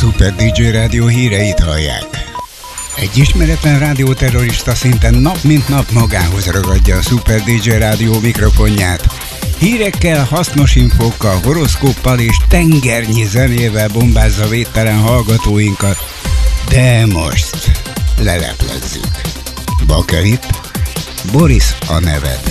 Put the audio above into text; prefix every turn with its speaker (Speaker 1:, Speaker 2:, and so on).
Speaker 1: Super DJ Rádió híreit hallják. Egy ismeretlen rádióterrorista szinten nap mint nap magához ragadja a Super DJ Rádió mikrofonját. Hírekkel, hasznos infókkal, horoszkóppal és tengernyi zenével bombázza védtelen hallgatóinkat. De most leleplezzük. Bakelit, Boris a neved.